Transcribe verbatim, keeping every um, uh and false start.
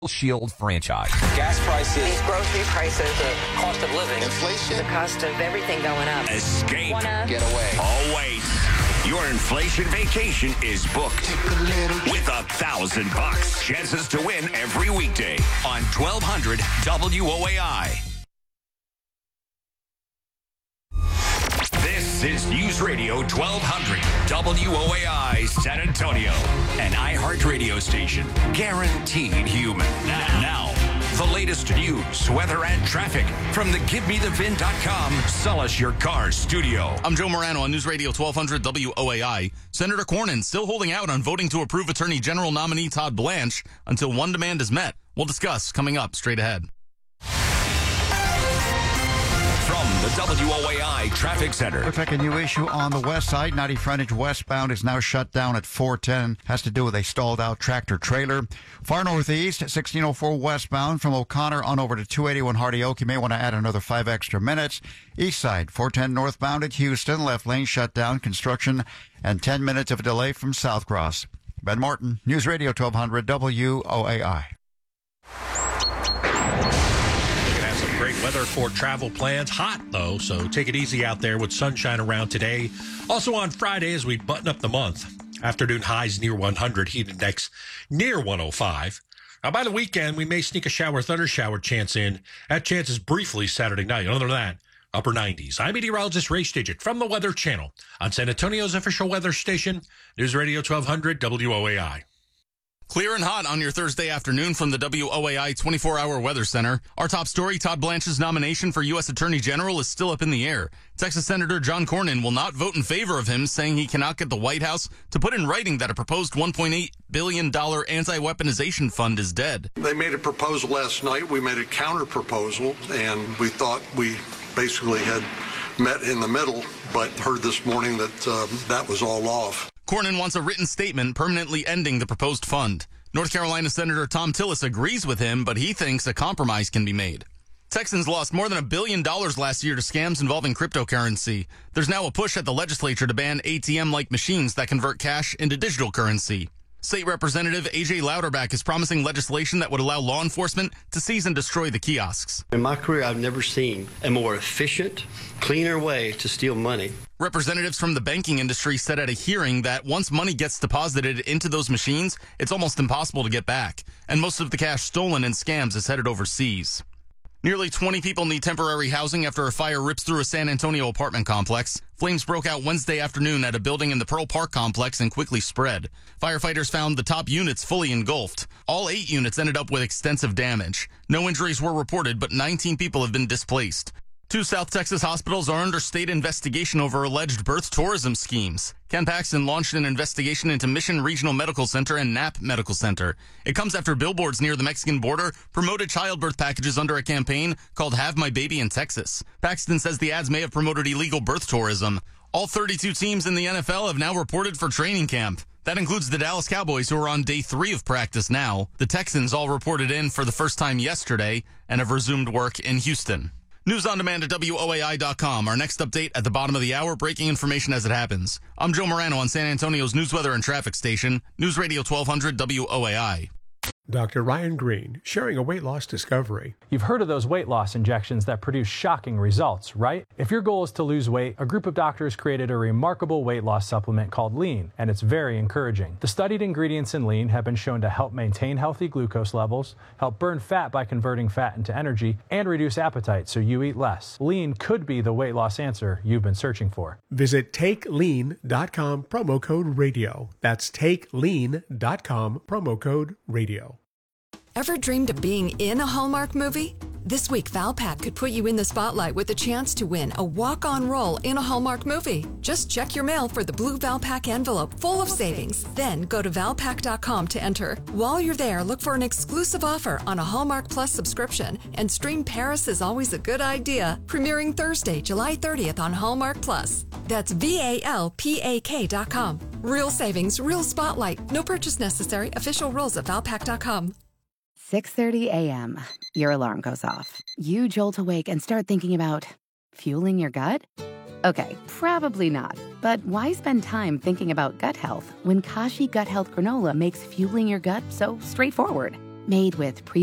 Shield franchise. Gas prices, these grocery prices, the cost of living, inflation, the cost of everything going up. Escape. Wanna get away. Oh, wait. Your inflation vacation is booked with a thousand bucks. Chances to win every weekday on twelve hundred W O A I. This is News Radio twelve hundred W O A I San Antonio, an iHeart radio station, guaranteed human. Now, the latest news, weather, and traffic from the Give Me The Vin dot com Sell Us Your Car studio. I'm Joe Morano on News Radio twelve hundred W O A I. Senator Cornyn still holding out on voting to approve Attorney General nominee Todd Blanche until one demand is met. We'll discuss coming up straight ahead. From the W O A I Traffic Center. Looks like a new issue on the west side. ninety frontage westbound is now shut down at four ten. Has to do with a stalled out tractor trailer. Far northeast, sixteen oh four westbound from O'Connor on over to two eighty-one Hardy Oak. You may want to add another five extra minutes. East side, four ten northbound at Houston. Left lane shut down. Construction and ten minutes of a delay from South Cross. Ben Martin, News Radio twelve hundred W O A I. Great weather for travel plans. Hot, though, so take it easy out there with sunshine around today. Also on Friday, as we button up the month, afternoon highs near one hundred, heat index near one oh five. Now, by the weekend, we may sneak a shower, thunder shower chance in. That chance is briefly Saturday night. Other than that, upper nineties. I'm meteorologist Ray Stidget from the Weather Channel on San Antonio's official weather station, News Radio twelve hundred W O A I. Clear and hot on your Thursday afternoon from the W O A I twenty-four hour Weather Center. Our top story, Todd Blanche's nomination for U S Attorney General is still up in the air. Texas Senator John Cornyn will not vote in favor of him, saying he cannot get the White House to put in writing that a proposed one point eight billion dollars anti-weaponization fund is dead. They made a proposal last night. We made a counter proposal, and we thought we basically had met in the middle, but heard this morning that uh, that was all off. Cornyn wants a written statement permanently ending the proposed fund. North Carolina Senator Thom Tillis agrees with him, but he thinks a compromise can be made. Texans lost more than a billion dollars last year to scams involving cryptocurrency. There's now a push at the legislature to ban A T M-like machines that convert cash into digital currency. State Representative A J Louderback is promising legislation that would allow law enforcement to seize and destroy the kiosks. In my career, I've never seen a more efficient, cleaner way to steal money. Representatives from the banking industry said at a hearing that once money gets deposited into those machines, it's almost impossible to get back. And most of the cash stolen in scams is headed overseas. Nearly twenty people need temporary housing after a fire rips through a San Antonio apartment complex. Flames broke out Wednesday afternoon at a building in the Pearl Park complex and quickly spread. Firefighters found the top units fully engulfed. All eight units ended up with extensive damage. No injuries were reported, but nineteen people have been displaced. Two South Texas hospitals are under state investigation over alleged birth tourism schemes. Ken Paxton launched an investigation into Mission Regional Medical Center and Knapp Medical Center. It comes after billboards near the Mexican border promoted childbirth packages under a campaign called Have My Baby in Texas. Paxton says the ads may have promoted illegal birth tourism. All thirty-two teams in the N F L have now reported for training camp. That includes the Dallas Cowboys, who are on day three of practice now. The Texans all reported in for the first time yesterday and have resumed work in Houston. News on demand at W O A I dot com. Our next update at the bottom of the hour, breaking information as it happens. I'm Joe Morano on San Antonio's news, weather, and traffic station, News Radio twelve hundred W O A I. Doctor Ryan Green, sharing a weight loss discovery. You've heard of those weight loss injections that produce shocking results, right? If your goal is to lose weight, a group of doctors created a remarkable weight loss supplement called Lean, and it's very encouraging. The studied ingredients in Lean have been shown to help maintain healthy glucose levels, help burn fat by converting fat into energy, and reduce appetite so you eat less. Lean could be the weight loss answer you've been searching for. Visit take lean dot com, promo code radio. That's take lean dot com, promo code radio. Ever dreamed of being in a Hallmark movie? This week, Valpak could put you in the spotlight with a chance to win a walk-on role in a Hallmark movie. Just check your mail for the blue Valpak envelope full of savings. Then go to valpak dot com to enter. While you're there, look for an exclusive offer on a Hallmark Plus subscription. And stream Paris is Always a Good Idea, premiering Thursday, July thirtieth on Hallmark Plus. That's V A L P A K dot com. Real savings, real spotlight. No purchase necessary. Official rules at valpak dot com. six thirty a.m. Your alarm goes off. You jolt awake and start thinking about fueling your gut? Okay, probably not. But why spend time thinking about gut health when Kashi Gut Health Granola makes fueling your gut so straightforward? Made with pre